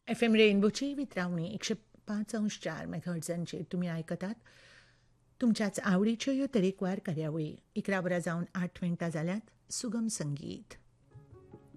F M रेनबोची वितरावणी 105.4 मेगाहर्ट्झांचेर तुम्ही आयकतात. तुमच्याच आवडीच्यो ह्यो तरेकवार कार्यावळी 11 वरां जावन 8 मिनटां जाल्यात. सुगम संगीत.